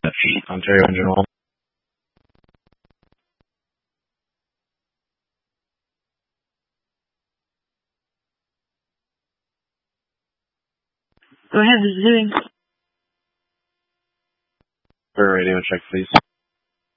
Ontario Engine 1. Go ahead, this is doing. For radio check, please.